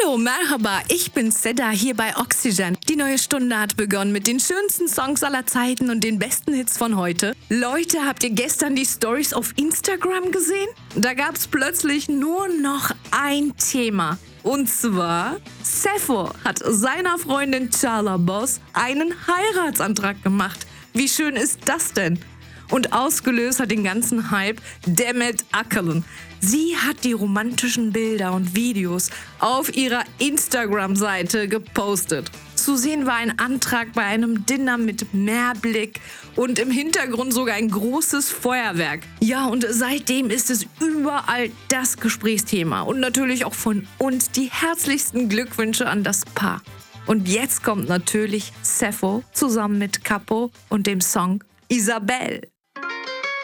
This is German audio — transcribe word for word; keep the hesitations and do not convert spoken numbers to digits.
Hallo, Merhaba, ich bin Seda hier bei Oxygen. Die neue Stunde hat begonnen mit den schönsten Songs aller Zeiten und den besten Hits von heute. Leute, habt ihr gestern die Stories auf Instagram gesehen? Da gab's plötzlich nur noch ein Thema. Und zwar, Sappho hat seiner Freundin Charla Boss einen Heiratsantrag gemacht. Wie schön ist das denn? Und ausgelöst hat den ganzen Hype Demet Akalın. Sie hat die romantischen Bilder und Videos auf ihrer Instagram-Seite gepostet. Zu sehen war ein Antrag bei einem Dinner mit Meerblick und im Hintergrund sogar ein großes Feuerwerk. Ja, und seitdem ist es überall das Gesprächsthema und natürlich auch von uns die herzlichsten Glückwünsche an das Paar. Und jetzt kommt natürlich Sappho zusammen mit Capo und dem Song Isabel.